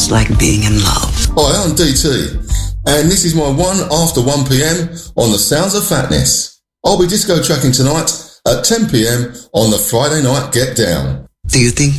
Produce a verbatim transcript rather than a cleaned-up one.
just like being in love. Hi, I'm D T, and this is my one after one p.m. on the Sounds of Fatness. I'll be disco tracking tonight at ten p.m. on the Friday night Get Down. Do you think